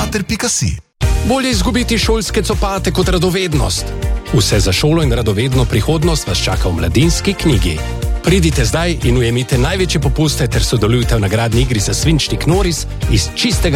mater.si. Bolje izgubiti šolske copate kot radovednost. Vse za šolo in radovedno prihodnost vas čaka v Mladinski knjigi. Pridite zdaj in ujemite največje popuste ter sodelujte v nagradni igri za svinčnik Noris iz čistega